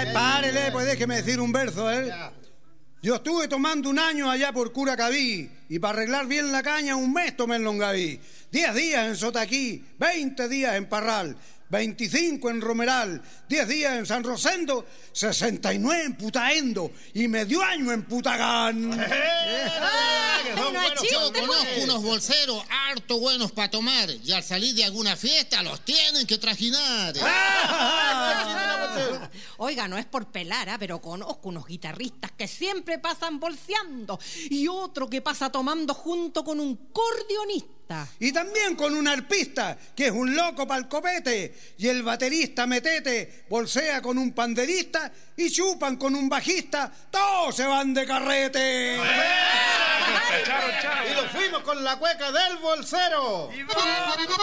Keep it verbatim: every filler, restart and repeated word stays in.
Eh, párele, pues déjeme decir un verso, ¿eh? Yo estuve tomando un año allá por Curacaví y para arreglar bien la caña un mes tomé en Longaví. Diez días en Sotaquí, veinte días en Parral, veinticinco en Romeral, diez días en San Rosendo, sesenta y nueve en Putaendo y medio año en Putagán. Ah, Bueno, bueno, chiste, yo pues. conozco unos bolseros harto buenos para tomar y al salir de alguna fiesta los tienen que trajinar. Oiga, no es por pelar, ¿eh? Pero conozco unos guitarristas que siempre pasan bolseando y otro que pasa tomando junto con un cordeonista. Y también con un arpista, que es un loco pa'l copete, y el baterista Metete bolsea con un panderista y chupan con un bajista, todos se van de carrete. Y lo fuimos con la cueca del bolsero.